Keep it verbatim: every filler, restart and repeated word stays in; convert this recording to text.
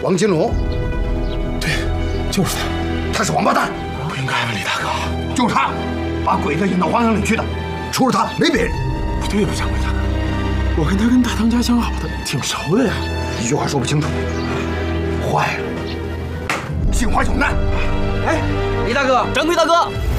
王金龙。 对，就是他。 他是王八蛋， 不应该吧，李大哥？ 就是他，把鬼子引到荒岭里去的。除了他，没别人。 不对吧，掌柜大哥？我跟他跟大当家相好的，挺熟的呀。 一句话说不清楚。坏了，杏花有难。 哎，李大哥，掌柜大哥。